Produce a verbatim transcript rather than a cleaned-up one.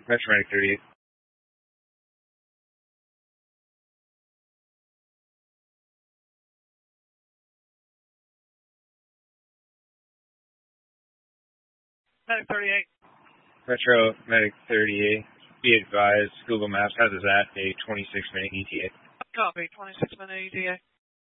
Metromedic thirty-eight. Medic thirty-eight. Metro Medic thirty-eight. Be advised, Google Maps has us at a twenty-six minute E T A. Copy, twenty-six minute E T A.